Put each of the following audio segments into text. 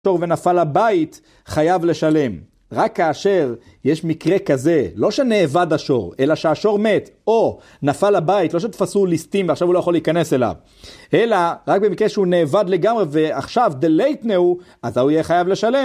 השור ונפל הבית, חייב לשלם. רק כאשר יש מקרה כזה, לא שנאבד השור, אלא שהשור מת, או נפל הבית, לא שתפסו ליסטים ועכשיו הוא לא יכול להיכנס אליו, אלא רק במקרה שהוא נאבד לגמרי ועכשיו דלייטנאו, אז הוא יהיה חייב לשלם.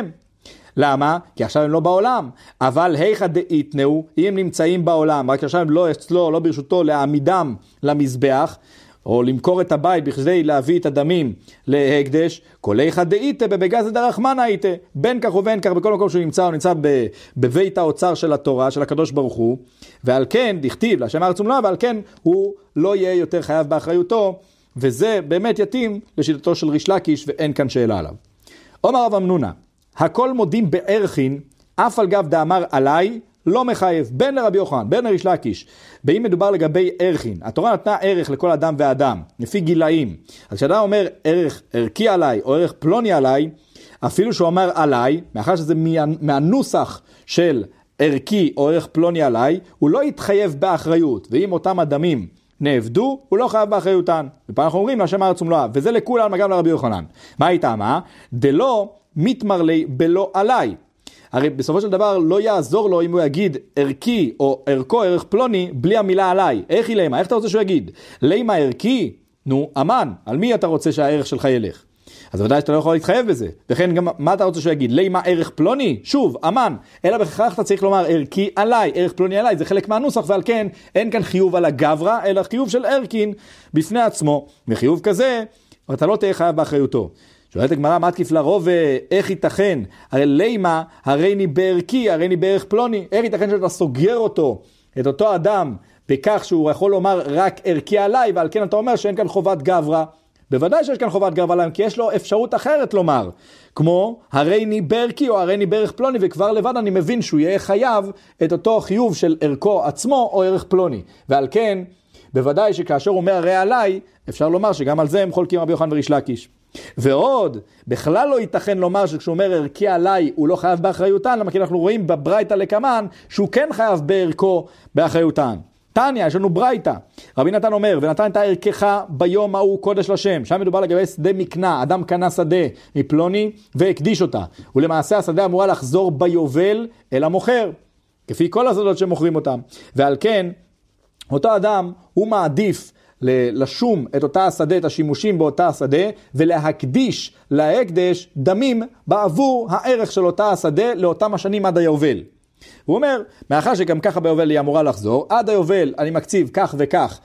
למה? כי עכשיו הם לא בעולם. אבל היכא דאיתנאו, אם הם נמצאים בעולם, רק עכשיו הם לא אצלו, לא ברשותו, להעמידם למזבח, או למכור את הבית בכדי להביא את הדמים להקדש, כל היכא דאיתא בבגזא דרחמנא איתא, בין כך ובין כך, בכל מקום שהוא נמצא, הוא נמצא בבית האוצר של התורה, של הקדוש ברוך הוא, ועל כן, דכתיב להשם הארץ ומלואה, ועל כן הוא לא יהיה יותר חייב באחריותו, וזה באמת יתאים לשיטתו של ריש לקיש, ואין כאן שאלה עליו. אומר רב אמנונה, הכל מודים בערכין, אף על גב דאמר עליי, לא מחייב, בין לרבי יוחנן, בין לריש לקיש. ואם מדובר לגבי ערכין, התורה נתנה ערך לכל אדם ואדם, לפי גילאים. אז כשאדם אומר ערך ערכי עליי, או ערך פלוני עליי, אפילו שהוא אומר עליי, מאחר שזה מהנוסח של ערכי או ערך פלוני עליי, הוא לא יתחייב באחריות. ואם אותם אדמים נאבדו, הוא לא חייב באחריותן. ופה אנחנו אומרים להשם הארץ ומלואה, וזה לכולם גם לרבי יוחנן. מה היא טעמה? דלא מתמר לי בלא עליי. הרי בסופו של דבר לא יעזור לו אם הוא יגיד ערכי או ערכו, ערך פלוני, בלי המילה עליי. איך היא לימה? איך אתה רוצה שהוא יגיד? לימה ערכי? נו, אמן. על מי אתה רוצה שהערך שלך ילך? אז ודאי שאתה לא יכול להתחייב בזה. וכן גם מה אתה רוצה שהוא יגיד? לימה ערך פלוני? שוב, אמן. אלא בכך אתה צריך לומר ערכי עליי, ערך פלוני עליי. זה חלק מהנוסח, ועל כן אין כאן חיוב על הגברה, אלא חיוב של ערכין בפני עצמו. וחיוב כזה, אתה לא תהיה חייב באחריותו. שואלת הגמרא, מה תקיף לרוב, איך ייתכן? הרי לימה, הרי אני בערכי, הרי אני בערך פלוני. איך ייתכן שאתה סוגר אותו, את אותו אדם, בכך שהוא יכול לומר רק ערכי עליי, ועל כן אתה אומר שאין כאן חובת גברה. בוודאי שיש כאן חובת גברה עליהם, כי יש לו אפשרות אחרת לומר. כמו, הרי אני בערכי או הרי אני בערך פלוני, וכבר לבד אני מבין שהוא יהיה חייב את אותו חיוב של ערכו עצמו או ערך פלוני. ועל כן, בוודאי שכאשר הוא אומר הרי עליי, אפשר לומר שגם על זה הם חולקים רבי יוחנן וריש לקיש. ועוד, בכלל לא ייתכן לומר שכשהוא אומר ערכי עליי הוא לא חייב באחריותן, למה כי אנחנו רואים בברייתא לקמן שהוא כן חייב בערכו באחריותן. תניא, יש לנו ברייתא. רבי נתן אומר, ונתן את הערכך ביום ההוא קודש לשם. שם מדובר לגבי שדה מקנה, אדם קנה שדה מפלוני והקדיש אותה. ולמעשה השדה אמורה לחזור ביובל אל המוכר, כפי כל השדות שמוכרים אותם. ועל כן, אותו אדם הוא מעדיף לשום את אותה השדה, את השימושים באותה השדה, ולהקדיש להקדש דמים בעבור הערך של אותה השדה לאותם השנים עד היובל. הוא אומר, מאחר שגם ככה ביובל היא אמורה לחזור, עד היובל אני מקציב כך וכך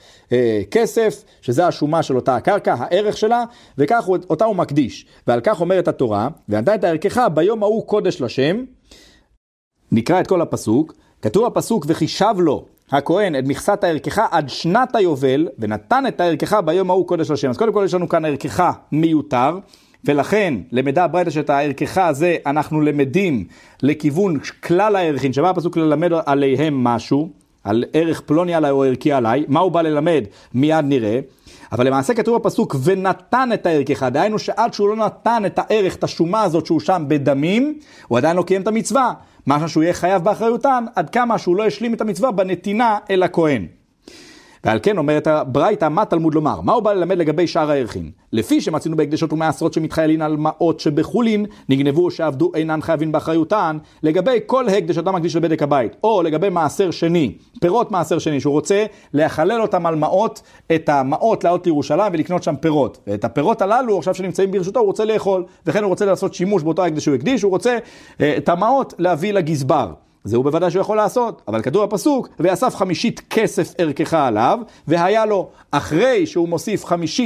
כסף, שזה השומה של אותה הקרקע, הערך שלה, וכך אותה הוא מקדיש. ועל כך אומרת התורה, ונתן את הערכך ביום ההוא קודש לשם. נקרא את כל הפסוק, כתוב הפסוק וחישב לו הכהן את מכסת הערכך עד שנת היובל, ונתן את הערכך ביום ההוא קודש לשם. אז קודם כל יש לנו כאן הערכך מיותר, ולכן למדה הברייתא שאת הערכך הזה אנחנו למדים לכיוון כלל הערכים, שבא הפסוק ללמד עליהם משהו, על ערך פלוני עליי או ערכי עליי, מה הוא בא ללמד מיד נראה, אבל למעשה כתוב הפסוק ונתן את הערכך, דהיינו שעד שהוא לא נתן את הערך, את השומה הזאת שהוא שם בדמים, הוא עדיין לא קיים את המצווה, משהו שהוא יהיה חייב באחריותן, עד כמה שהוא לא השלים את המצווה בנתינה אל הכהן. ועל כן אומרת הברייתא, מה תלמוד לומר? מה הוא בא ללמד לגבי שאר הערכים? לפי שמצינו בהקדשות ומעשרות שמתחיילין על מעות שבחולין, נגנבו שעבדו אינן חייבים באחריותן, לגבי כל הקדש אדם מקדיש לבדק הבית, או לגבי מעשר שני, פירות מעשר שני, שהוא רוצה להחלל אותם על מעות, את המעות לעלות לירושלים ולקנות שם פירות. ואת הפירות הללו, עכשיו שנמצאים ברשותו, הוא רוצה לאכול, וכן הוא רוצה לעשות שימוש באותו הקדש שהוא הקדיש, הוא רוצה את המעות להביא לגזבר. זהו בוודאי שהוא יכול לעשות, אבל כתוב הפסוק, ואסף 5 כסף ערכך עליו, והיה לו, אחרי שהוא מוסיף 5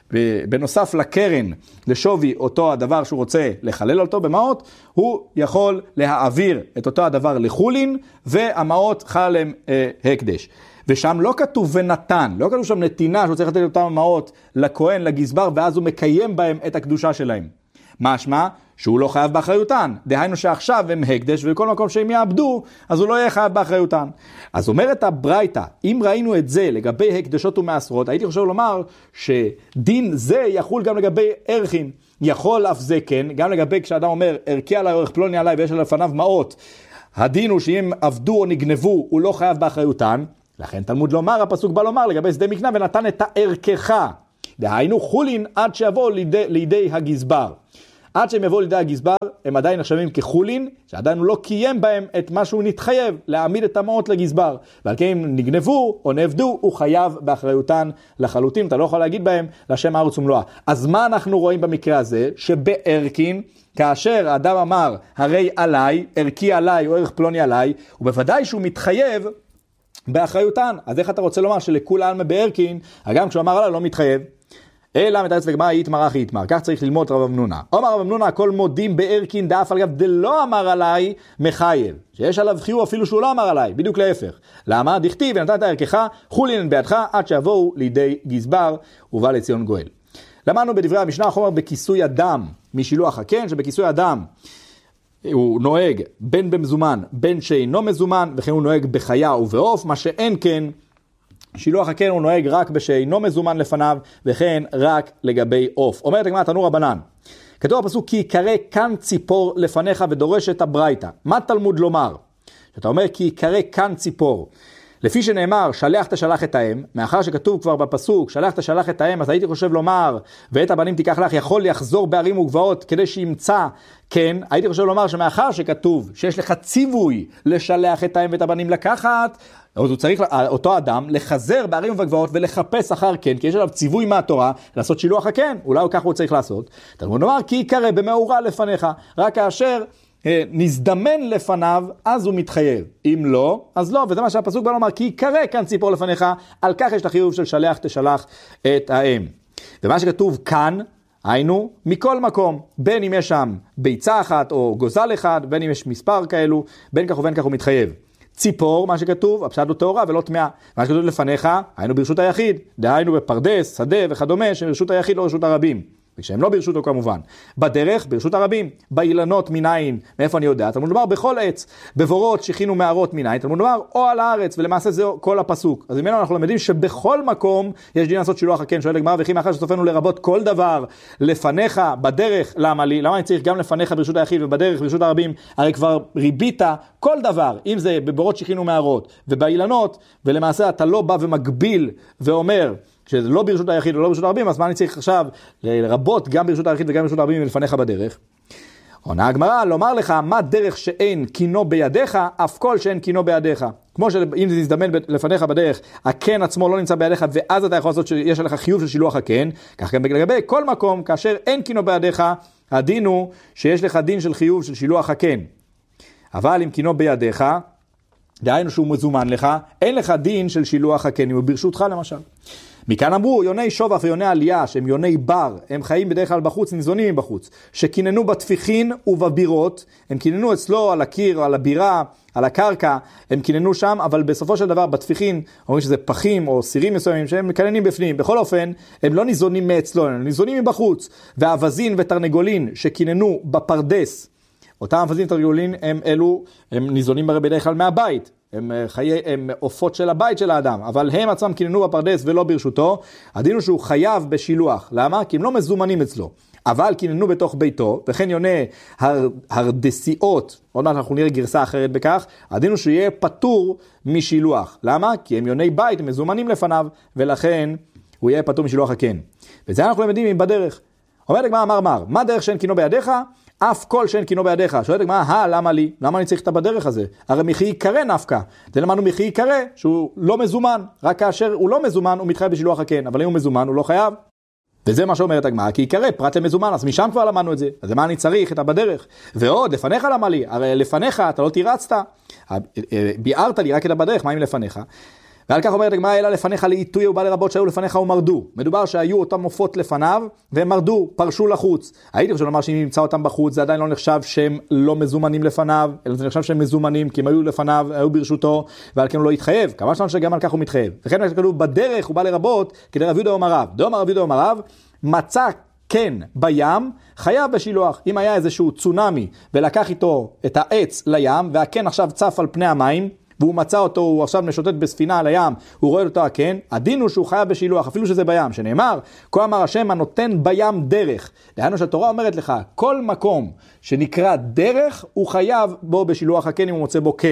בנוסף לקרן, לשווי אותו הדבר שהוא רוצה לחלל אותו במעות, הוא יכול להעביר את אותו הדבר לחולין, והמעות חל עליהם הקדש. ושם לא כתוב ונתן, לא כתוב שם נתינה, שהוא צריך לתת אותם המעות לכהן, לגזבר, ואז הוא מקיים בהם את הקדושה שלהם. משמע שהוא לא חייב באחריותן, דהיינו שעכשיו הם הקדש וכל מקום שהם יאבדו, אז הוא לא יהיה חייב באחריותן. אז אומרת הברייתא, אם ראינו את זה לגבי הקדשות ומעשרות, הייתי חושב לומר שדין זה יחול גם לגבי ערכין, יכול אף זה כן, גם לגבי כשאדם אומר ערכי עליי או ערך פלוני עליי ויש לפניו מעות, הדין הוא שאם עבדו או נגנבו הוא לא חייב באחריותן, לכן תלמוד לומר, הפסוק בא לומר לגבי שדה מקנה ונתן את הערכך, דהיינו חולין עד שיבוא לידי הגזבר. עד שהם יבואו לידי הגזבר, הם עדיין נחשבים כחולין, שעדיין הוא לא קיים בהם את מה שהוא נתחייב, להעמיד את המעות לגזבר. ועל כן אם נגנבו או נעבדו, הוא חייב באחריותן לחלוטין, אתה לא יכול להגיד בהם לשם הארץ ומלואה. אז מה אנחנו רואים במקרה הזה? שבערכין, כאשר האדם אמר, הרי עליי, ערכי עליי או ערך פלוני עליי, ובוודאי שהוא מתחייב באחריותן. אז איך אתה רוצה לומר שלכול העלמא בערכין, הגם כשהוא אמר עליי לא מתחייב? אלא מתרץ לגמרא יתמר אחי יתמר, כך צריך ללמוד רב אמנונה. אומר רב אמנונה, הכל מודים בערכין דאף על גב דלא אמר עליי מחייב, שיש עליו חיוב אפילו שהוא לא אמר עליי, בדיוק להפך. למה? דכתיב ונתת ערכך חולין בידך עד שיבואו לידי גזבר ובא לציון גואל. למדנו בדברי המשנה החומר בכיסוי אדם משילוח הקן, שבכיסוי אדם הוא נוהג בין במזומן בין שאינו מזומן, וכן הוא נוהג בחיה ובעוף, מה שאין כן שילוח הקן הוא נוהג רק בשאינו מזומן לפניו, וכן רק לגבי עוף. אומרת הגמרא תנו רבנן, כתוב הפסוק כי יקרא כאן ציפור לפניך ודורש את הברייתא. מה תלמוד לומר? שאתה אומר כי יקרא כאן ציפור, לפי שנאמר שלח תשלח את האם, מאחר שכתוב כבר בפסוק שלח תשלח את האם, אז הייתי חושב לומר ואת הבנים תיקח לך, יכול לחזור בערים וגבעות כדי שימצא, כן, הייתי חושב לומר שמאחר שכתוב שיש לך ציווי לשלח את האם ואת הבנים לקחת, אז הוא צריך, אותו אדם, לחזר בערים ובגבעות ולחפש אחר כן, כי יש עליו ציווי מהתורה לעשות שילוח הקן, אולי ככה הוא צריך לעשות. תלמוד לומר כי יקרא במאורה לפניך, רק כאשר נזדמן לפניו, אז הוא מתחייב. אם לא, אז לא. וזה מה שהפסוק בא לומר, כי יקרא כאן ציפור לפניך, על כך יש לחיוב של שלח תשלח את האם. ומה שכתוב כאן, היינו, מכל מקום, בין אם יש שם ביצה אחת או גוזל אחד, בין אם יש מספר כאלו, בין כך ובין כך הוא מתחייב. ציפור, מה שכתוב, הפשט הוא טהורה ולא טמאה. מה שכתוב לפניך, היינו ברשות היחיד, דהיינו בפרדס, שדה וכדומה, שברשות היחיד לא רשות הרבים. ושהם לא ברשותו כמובן. בדרך, ברשות הרבים. באילנות מניין, מאיפה אני יודע? תלמוד לומר בכל עץ. בבורות שכינו מערות מניין, תלמוד לומר או על הארץ, ולמעשה זה כל הפסוק. אז ממנו אנחנו למדים שבכל מקום יש דין לעשות שילוח הקן, שואל הגמרא וכי מאחר שסופנו לרבות כל דבר לפניך בדרך, למה לי? למה אני צריך גם לפניך ברשות היחיד ובדרך ברשות הרבים? הרי כבר ריבית כל דבר, אם זה בבורות שכינו מערות ובאילנות, ולמעשה אתה לא בא ומגביל ואומר שזה לא ברשות היחיד ולא ברשות הרבים, אז מה אני צריך עכשיו לרבות גם ברשות היחיד וגם ברשות הרבים ולפניך בדרך? עונה הגמרא, לומר לך מה דרך שאין קינו בידיך, אף כל שאין קינו בידיך. כמו שאם זה נזדמן לפניך בדרך, הקן עצמו לא נמצא בידיך, ואז אתה יכול לעשות שיש עליך חיוב של שילוח הקן, כך גם לגבי כל מקום, כאשר אין קינו בידיך, הדין הוא שיש לך דין של חיוב של שילוח הקן. אבל אם קינו בידיך, דהיינו שהוא מזומן לך, אין לך דין של שילוח הקן, אם הוא ברשותך למשל. מכאן אמרו, יוני שובף ויוני עלייה, שהם יוני בר, הם חיים בדרך כלל בחוץ, ניזונים בחוץ, שכיננו בתפיחין ובבירות, הם כיננו אצלו על הקיר, על הבירה, על הקרקע, הם כיננו שם, אבל בסופו של דבר בתפיחין, אומרים שזה פחים או סירים מסוימים, שהם מקננים בפנים, בכל אופן, הם לא ניזונים מאצלו, הם ניזונים מבחוץ, והאווזין ותרנגולין שכיננו בפרדס, אותם אווזין ותרנגולין הם אלו, הם ניזונים בדרך כלל מהבית, הם עופות של הבית של האדם, אבל הם עצמם כיננו בפרדס ולא ברשותו, הדין הוא שהוא חייב בשילוח. למה? כי הם לא מזומנים אצלו. אבל כיננו בתוך ביתו, וכן יונה הרדסיעות, עוד מעט אנחנו נראה גרסה אחרת בכך, הדין הוא שיהיה פטור משילוח. למה? כי הם יוני בית, הם מזומנים לפניו, ולכן הוא יהיה פטור משילוח הקן. וזה אנחנו למדים עם בדרך. אומרת הגמרא אמר, מה דרך שאין קינו בידיך? אף כל שאין קינו בידיך. שואלת הגמרא, למה לי? למה אני צריך את בדרך הזה? הרי מחי יקרא נפקא. זה למדנו מחי יקרא, שהוא לא מזומן. רק כאשר הוא לא מזומן, הוא מתחייב בשילוח הקן. אבל אם הוא מזומן, הוא לא חייב. וזה מה שאומרת הגמרא, כי יקרא פרט למזומן, אז משם כבר למדנו את זה. אז למה אני צריך את הבדרך? ועוד, לפניך למה לי? הרי לפניך אתה לא תירצת. ביארת לי רק את הבדרך, מה אם לפניך? ועל כך אומרת הגמרא, אלא לפניך לעיתוי ובא לרבות שהיו לפניך ומרדו. מדובר שהיו אותם מופות לפניו והם מרדו, פרשו לחוץ. הייתי חושב לומר שאם נמצא אותם בחוץ, זה עדיין לא נחשב שהם לא מזומנים לפניו, אלא זה נחשב שהם מזומנים, כי הם היו לפניו, היו ברשותו, ועל כן הוא לא יתחייב. כמה שלנו שגם על כך הוא מתחייב. וכן מה שכתוב בדרך הוא בא לרבות, כדי רב יהודה אומר רב. דאמר רב יהודה אומר רב, מצא כן בים, חייב בשילוח. אם היה איזשהו צונמי ולקח איתו את העץ לים, והקן עכשיו צף על פני המים, והוא מצא אותו, הוא עכשיו משוטט בספינה על הים, הוא רואה אותו הקן, הדין הוא שהוא חייב בשילוח, אפילו שזה בים, שנאמר, כה אמר השם הנותן בים דרך. דהיינו שהתורה אומרת לך, כל מקום שנקרא דרך, הוא חייב בו בשילוח הקן אם הוא מוצא בו קן.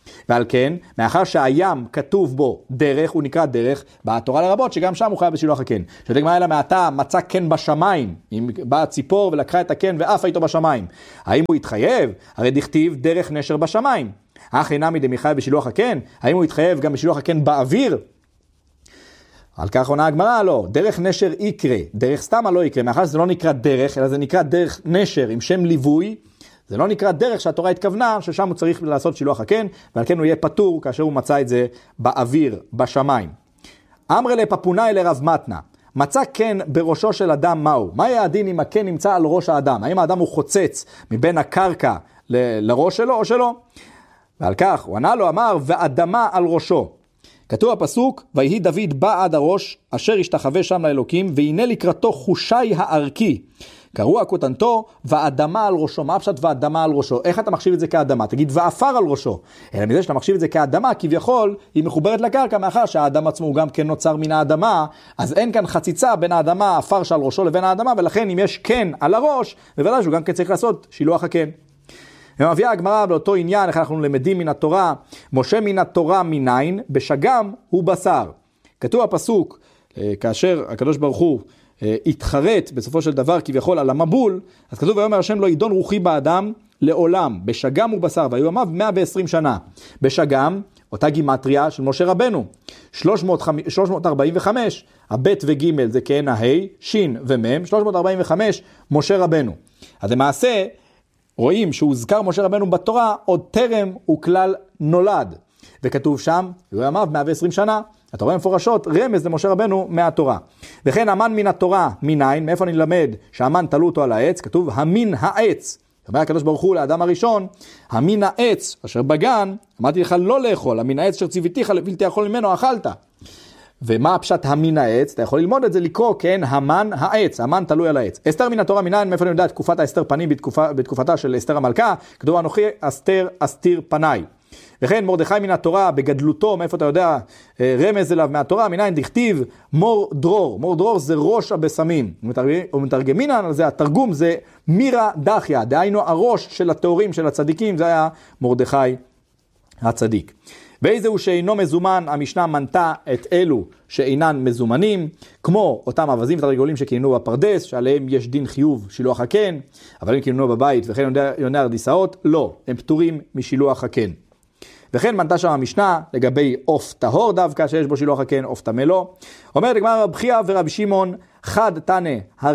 ועל כן, מאחר שהים כתוב בו דרך, הוא נקרא דרך, באה התורה לרבות שגם שם הוא חייב בשילוח הקן. שתגיד מה אלא מעתה מצא קן בשמיים, אם באה ציפור ולקחה את הקן ואף איתו בשמיים. האם הוא יתחייב? הרי דכתיב דרך נשר בשמיים. אך אינמי דמיחייב בשילוח הקן, האם הוא יתחייב גם בשילוח הקן באוויר? על כך עונה הגמרא, לא, דרך נשר יקרה, דרך סתמה לא יקרה, מאחר שזה לא נקרא דרך, אלא זה נקרא דרך נשר עם שם ליווי, זה לא נקרא דרך שהתורה התכוונה, ששם הוא צריך לעשות שילוח הקן, ועל כן הוא יהיה פטור כאשר הוא מצא את זה באוויר, בשמיים. אמרי לפפונאי לרב מתנה, מצא קן בראשו של אדם מהו? מה יהיה הדין אם הקן נמצא על ראש האדם? האם האדם הוא חוצץ מבין הקרקע לראש שלו או שלא? ועל כך הוא ענה לו, אמר, ואדמה על ראשו. כתוב הפסוק, ויהי דוד בא עד הראש, אשר השתחווה שם לאלוקים, והנה לקראתו חושי הערכי. קראו הכותנתו, ואדמה על ראשו. מה פשט ואדמה על ראשו? איך אתה מחשיב את זה כאדמה? תגיד, ואפר על ראשו. אלא מזה שאתה מחשיב את זה כאדמה, כביכול, היא מחוברת לקרקע, מאחר שהאדם עצמו הוא גם כן נוצר מן האדמה, אז אין כאן חציצה בין האדמה, האפר שעל ראשו לבין האדמה, ולכן אם יש קן על הראש, בוודאי שהוא גם כן צריך לעשות שילוח הקן. ומביאה הגמרא באותו עניין, איך אנחנו למדים מן התורה, משה מן התורה מניין, בשגם הוא בשר. כתוב הפסוק, כאשר הקדוש ברוך הוא התחרט בסופו של דבר כביכול על המבול, אז כתוב ויאמר השם לא ידון רוחי באדם לעולם, בשגם הוא בשר, והיו ימיו 120 שנה. בשגם, אותה גימטריה של משה רבנו, 345, הבית וג' זה כהנה ה', שין ומם, 345 משה רבנו. אז למעשה, רואים שהוזכר משה רבנו בתורה עוד טרם הוא כלל נולד. וכתוב שם, הוא ימיו 120 שנה. אתה רואה מפורשות, רמז למשה רבנו מהתורה. וכן המן מן התורה, מניין, מאיפה אני למד שהמן תלו אותו על העץ? כתוב המין העץ. אומר הקדוש ברוך הוא לאדם הראשון, המין העץ אשר בגן, אמרתי לך לא לאכול, המין העץ אשר ציוויתיך לבלתי אכול ממנו אכלת. ומה הפשט המין העץ? אתה יכול ללמוד את זה, לקרוא, כן, המן העץ, המן תלוי על העץ. אסתר מן התורה מניין, מאיפה אני יודע תקופת האסתר פנים בתקופתה של אסתר המלכה, כתוב אנוכי אסתר אסתיר פניי. וכן מרדכי מן התורה בגדלותו, מאיפה אתה יודע, רמז אליו מהתורה, מניין דכתיב מור דרור. מור דרור זה ראש הבשמים. ומתרגמינן על זה, התרגום זה מירה דחיה, דהיינו הראש של התאורים של הצדיקים, זה היה מרדכי הצדיק. ואיזהו שאינו מזומן, המשנה מנתה את אלו שאינן מזומנים, כמו אותם אבזים ותרגולים שכיהנו בפרדס, שעליהם יש דין חיוב שילוח הקן, אבל הם כיהנו בבית וכן יוני הרדיסאות, לא, הם פטורים משילוח הקן. וכן מנתה שם המשנה לגבי עוף טהור דווקא שיש בו שילוח הקן, עוף טמא לא. אומרת הגמרא רב חייא ורב שמעון, חד תנא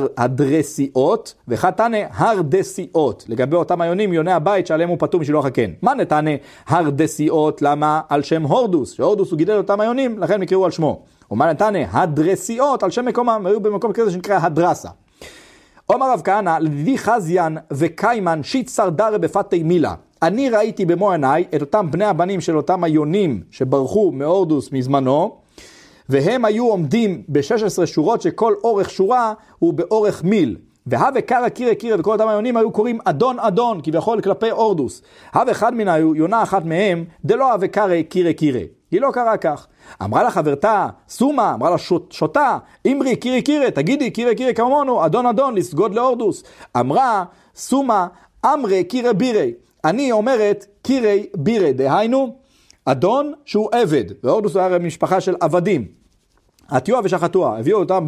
הדרסיאות וחד תנא הרדסיאות. לגבי אותם היונים, יוני הבית שעליהם הוא פטור משילוח הקן. מה נתנא הרדסיאות? למה? על שם הורדוס, שהורדוס הוא גידל אותם היונים, לכן הם יקראו על שמו. ומה נתנא הדרסיאות? על שם מקומם, היו במקום כזה שנקרא הדרסה. אומר רב כהנא, לדידי חזיין וקיימן שיט סרדרה בפתי מילה. אני ראיתי במו עיניי את אותם בני הבנים של אותם היונים שברחו מאורדוס מזמנו, והם היו עומדים ב-16 שורות שכל אורך שורה הוא באורך מיל. והווה קרא קירה קירה, וכל אותם היונים היו קוראים אדון אדון, כביכול כלפי אורדוס. הווה אחד מן היונה אחת מהם, דלא הווה קרא קירה קירה. היא לא קראה כך. אמרה לה חברתה, סומה, אמרה לה שוטה, אמרי קירה קירה, תגידי קירה קירה כמונו, אדון אדון, לסגוד לאורדוס. אמרה סומה, אמרי קירה בירי. אני אומרת קירי בירי, דהיינו, אדון שהוא עבד, ואורדוס הוא הרי משפחה של עבדים. עטיוה ושחטוה, הביאו אותם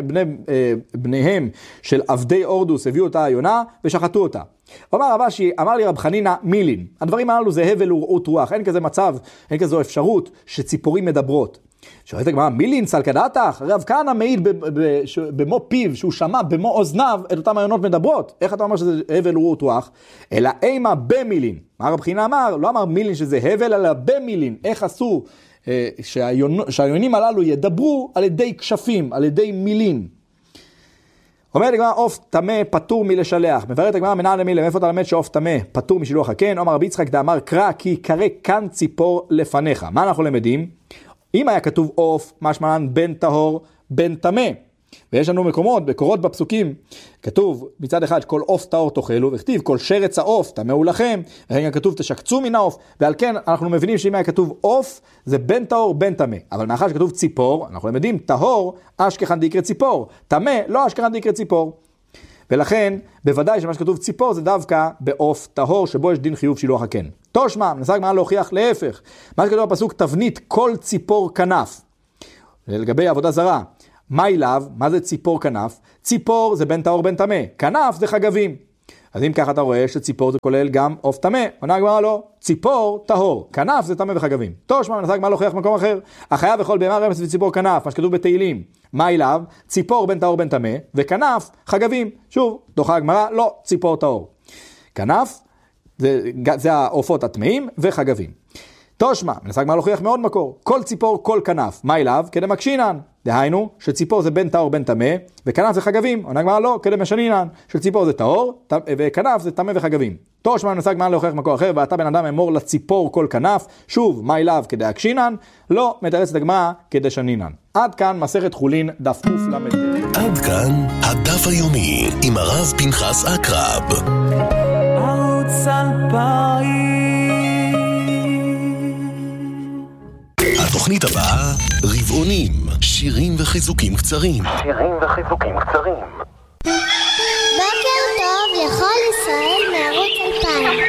בניהם של עבדי אורדוס, הביאו אותה היונה ושחטו אותה. אמר רבשי, אמר לי רב חנינא מילין, הדברים הללו זה הבל ורעות רוח, אין כזה מצב, אין כזו אפשרות שציפורים מדברות. שואלת הגמרא, מילין סלקדתך? רב כהנא מעיד במו פיו, שהוא שמע במו אוזניו את אותם היונות מדברות. איך אתה אומר שזה הבל ורעות רוח? אלא אימה במילין. מה רב חנינא אמר? לא אמר מילין שזה הבל, אלא במילין. איך עשו שהיונים הללו ידברו על ידי כשפים, על ידי מילין. אומרת הגמרא, עוף טמא פטור מלשלח. מבארת הגמרא מנהל למילה, מאיפה אתה למד שעוף טמא פטור משילוח הקן? אומר רבי יצחק דאמר קרא כי קרא כאן ציפור לפניך. מה אנחנו למדים? אם היה כתוב עוף, משמען בן טהור, בן טמא. ויש לנו מקורות בפסוקים, כתוב מצד אחד כל עוף טהור תאכלו, וכתיב כל שרץ העוף טמא הוא לכם, ורגע כתוב תשקצו מן העוף, ועל כן אנחנו מבינים שאם היה כתוב עוף, זה בן טהור, בן טמא. אבל מאחר שכתוב ציפור, אנחנו למדים טהור, אשכחן דיקרא ציפור, טמא, לא אשכחן דיקרא ציפור. ולכן, בוודאי שמה שכתוב ציפור זה דווקא בעוף טהור, שבו יש דין חיוב שילוח הקן. תושמע, מנסה הגמרא להוכיח להפך. מה שכתוב בפסוק, תבנית כל ציפור כנף. לגבי עבודה זרה, מה אליו? מה זה ציפור כנף? ציפור זה בין טהור בין טמא, כנף זה חגבים. אז אם ככה אתה רואה שציפור זה כולל גם עוף טמא, עונה הגמרא לא, ציפור טהור, כנף זה טמא וחגבים. תושמע, מנסה הגמרא להוכיח מקום אחר, החייב יכול בהמה רמס וציפור כנף, מה שכתוב בתהילים, מה אליו? ציפור בין טהור בין טמא, וכנף חגבים. שוב, דוחה הגמרא, לא, ציפור טהור. כנף זה העופות הטמאים וחגבים. תושמע, מנסה הגמרא להוכיח מאוד מקור, כל ציפור כל כנף, מה אליו? כדמשינן. דהיינו, שציפור זה בין טהור בין טמא, וכנף זה חגבים. עונה הגמרא לא, כדמשנינן, שציפור זה טהור, וכנף זה טמא וחגבים. תושמע, מנסה הגמרא להוכיח מקור אחר, ואתה בן אדם אמור לציפור כל כנף, שוב, מה אליו? כדאקשינן, לא, מתרצת הגמרא כדשנינן. עד כאן מסכת חולין, דף קל"ד. עד כאן הדף היומי עם הרב פנחס אקרב. ערוץ 2000. התוכנית הבאה, רבעונים, שירים וחיזוקים קצרים. בוקר טוב לכל ישראל מערוץ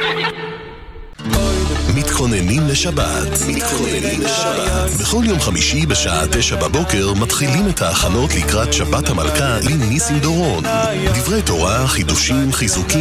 2000. מתכוננים לשבת. בכל יום חמישי בשעה 9 בבוקר מתחילים את ההכנות לקראת שבת המלכה עם ניסים דורון. דברי תורה, חידושים, חיזוקים